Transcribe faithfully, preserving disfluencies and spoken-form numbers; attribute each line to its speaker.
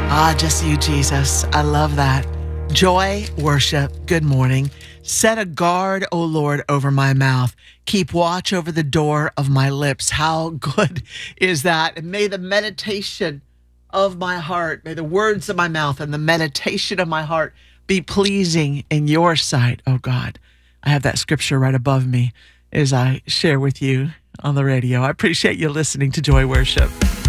Speaker 1: Ah, just you, Jesus. I love that. Joy, worship, good morning. Set a guard, O Lord, over my mouth. Keep watch over the door of my lips. How good is that? And may the meditation of my heart, may the words of my mouth and the meditation of my heart be pleasing in your sight, oh God. I have that scripture right above me as I share with you on the radio. I appreciate you listening to Joy Worship.